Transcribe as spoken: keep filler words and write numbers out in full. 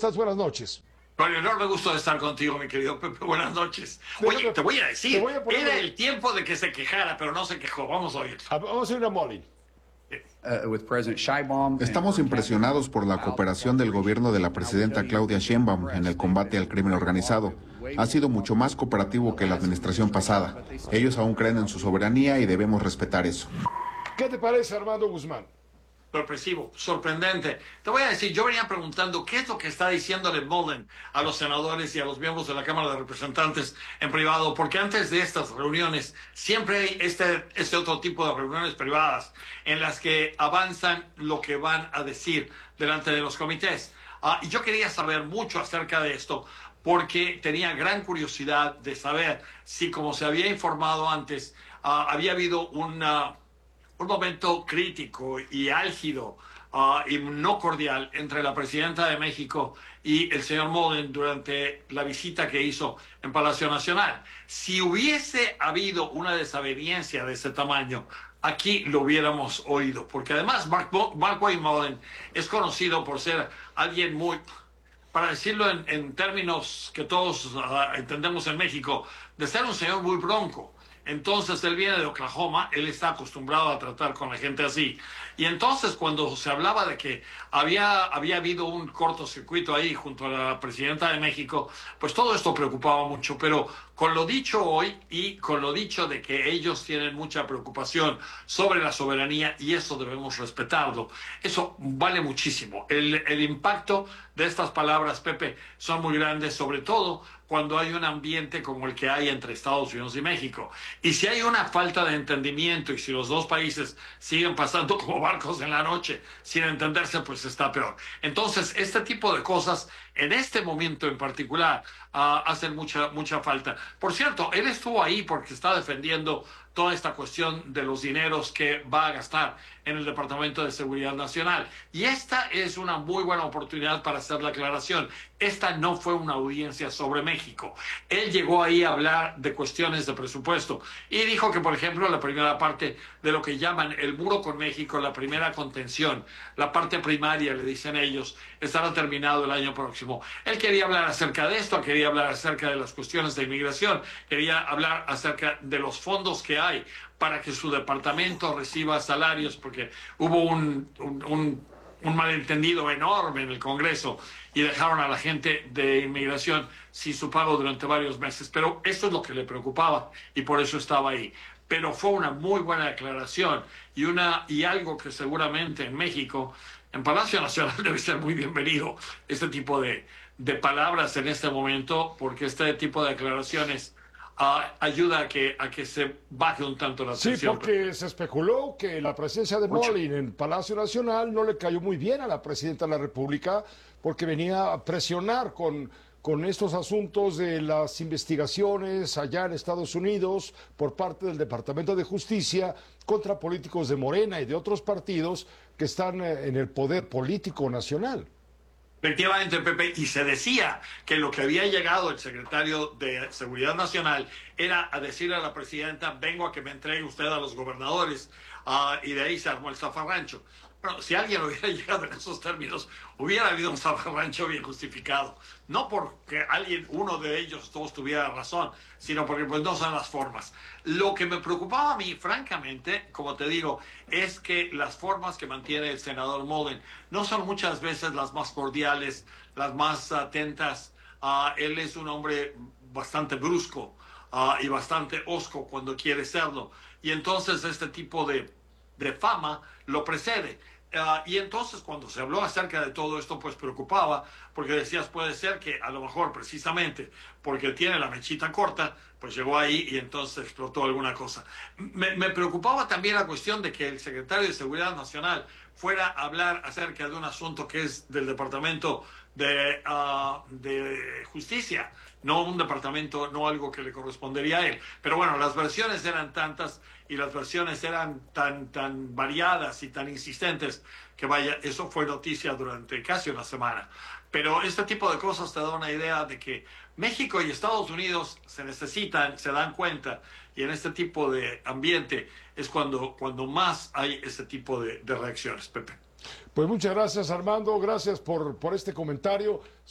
estás? Buenas noches. Con el enorme gusto de estar contigo, mi querido Pepe. Buenas noches. Oye, Déjame, te voy a decir, voy a poner... era el tiempo de que se quejara, pero no se quejó. Vamos a oír. Vamos a ir a Molin. Estamos impresionados por la cooperación del gobierno de la presidenta Claudia Sheinbaum en el combate al crimen organizado. Ha sido mucho más cooperativo que la administración pasada. Ellos aún creen en su soberanía y debemos respetar eso. ¿Qué te parece, Armando Guzmán? Sorpresivo, sorprendente. Te voy a decir, yo venía preguntando qué es lo que está diciéndole Mullen a los senadores y a los miembros de la Cámara de Representantes en privado, porque antes de estas reuniones siempre hay este, este otro tipo de reuniones privadas en las que avanzan lo que van a decir delante de los comités. Uh, y yo quería saber mucho acerca de esto porque tenía gran curiosidad de saber si, como se había informado antes, uh, había habido una... un momento crítico y álgido uh, y no cordial entre la presidenta de México y el señor Mullen durante la visita que hizo en Palacio Nacional. Si hubiese habido una desaveniencia de ese tamaño, aquí lo hubiéramos oído, porque además Mark, Mark Wayne Mullen es conocido por ser alguien muy, para decirlo en, en términos que todos uh, entendemos en México, de ser un señor muy bronco. Entonces él viene de Oklahoma, él está acostumbrado a tratar con la gente así. Y entonces cuando se hablaba de que había, había habido un cortocircuito ahí junto a la presidenta de México, pues todo esto preocupaba mucho. Pero con lo dicho hoy y con lo dicho de que ellos tienen mucha preocupación sobre la soberanía y eso debemos respetarlo, eso vale muchísimo. El, el impacto de estas palabras, Pepe, son muy grandes, sobre todo cuando hay un ambiente como el que hay entre Estados Unidos y México. Y si hay una falta de entendimiento y si los dos países siguen pasando como barcos en la noche sin entenderse, pues está peor. Entonces, este tipo de cosas, en este momento en particular, uh, hacen mucha, mucha falta. Por cierto, él estuvo ahí porque está defendiendo toda esta cuestión de los dineros que va a gastar en el Departamento de Seguridad Nacional. Y esta es una muy buena oportunidad para hacer la aclaración. Esta no fue una audiencia sobre México. Él llegó ahí a hablar de cuestiones de presupuesto y dijo que, por ejemplo, la primera parte de lo que llaman el muro con México, la primera contención, la parte primaria, le dicen ellos, estará terminado el año próximo. Él quería hablar acerca de esto, quería hablar acerca de las cuestiones de inmigración, quería hablar acerca de los fondos que hay para que su departamento reciba salarios, porque hubo un, un, un, un malentendido enorme en el Congreso y dejaron a la gente de inmigración sin su pago durante varios meses. Pero eso es lo que le preocupaba y por eso estaba ahí. Pero fue una muy buena declaración y, una, y algo que seguramente en México, en Palacio Nacional, debe ser muy bienvenido este tipo de, de palabras en este momento, porque este tipo de declaraciones Uh, ayuda a que, a que se baje un tanto la tensión. Sí, porque se especuló que la presencia de Mullen en Palacio Nacional no le cayó muy bien a la presidenta de la República, porque venía a presionar con, con estos asuntos de las investigaciones allá en Estados Unidos por parte del Departamento de Justicia contra políticos de Morena y de otros partidos que están en el poder político nacional. Efectivamente, Pepe, y se decía que lo que había llegado el secretario de Seguridad Nacional era a decirle a la presidenta, vengo a que me entregue usted a los gobernadores, uh, y de ahí se armó el zafarrancho. Bueno, si alguien hubiera llegado en esos términos, hubiera habido un zafarrancho bien justificado. No porque alguien, uno de ellos, todos tuviera razón, sino porque pues no son las formas. Lo que me preocupaba a mí, francamente, como te digo, es que las formas que mantiene el senador Mullen no son muchas veces las más cordiales, las más atentas. Uh, él es un hombre bastante brusco uh, y bastante hosco cuando quiere serlo. Y entonces este tipo de, de fama lo precede. Uh, y entonces cuando se habló acerca de todo esto, pues preocupaba, porque decías, puede ser que a lo mejor precisamente porque tiene la mechita corta, pues llegó ahí y entonces explotó alguna cosa. Me, me preocupaba también la cuestión de que el secretario de Seguridad Nacional fuera a hablar acerca de un asunto que es del Departamento de, uh, de Justicia, no un departamento, no algo que le correspondería a él. Pero bueno, las versiones eran tantas y las versiones eran tan, tan variadas y tan insistentes que vaya, eso fue noticia durante casi una semana. Pero este tipo de cosas te da una idea de que México y Estados Unidos se necesitan, se dan cuenta, y en este tipo de ambiente es cuando, cuando más hay ese tipo de, de reacciones, Pepe. Pues muchas gracias, Armando, gracias por, por este comentario.